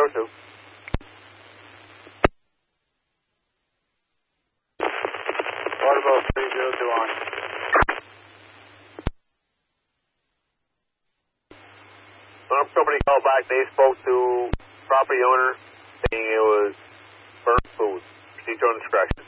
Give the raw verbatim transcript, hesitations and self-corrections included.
zero two. Waterboat three zero two on. When somebody called back, they spoke to property owner saying it was burnt food. Proceed to discretion.